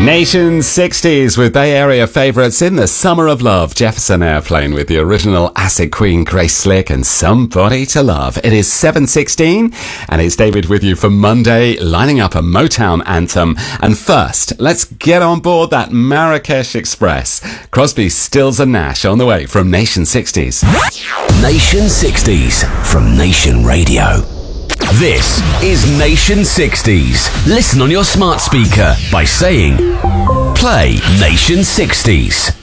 Nation 60s with Bay Area favourites in the Summer of Love. Jefferson Airplane with the original Acid Queen Grace Slick and Somebody to Love. It is 7:16 and it's David with you for Monday, lining up a Motown anthem. And first, let's get on board that Marrakesh Express. Crosby, Stills and Nash on the way from Nation 60s. Nation 60s from Nation Radio. This is Nation 60s. Listen on your smart speaker by saying, play Nation 60s.